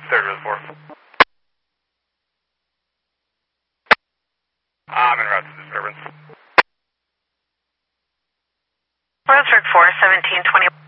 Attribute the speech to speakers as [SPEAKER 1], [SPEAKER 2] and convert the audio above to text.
[SPEAKER 1] Third reservoir. I'm en route to disturbance.
[SPEAKER 2] Roseburg 4, 1720.